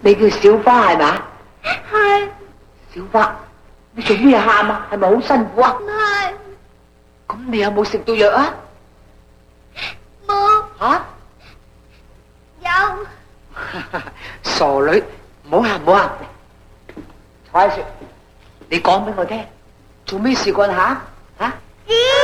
你叫小花係嘛？ 係。 小花，你做咩喊啊？係咪好辛苦啊？ 唔係。 咁你有冇食到藥啊？ 冇。 吓？ 有。 傻女，唔好喊，唔好喊，坐喺樹。你講俾我聽，做咩事幹吓？吓？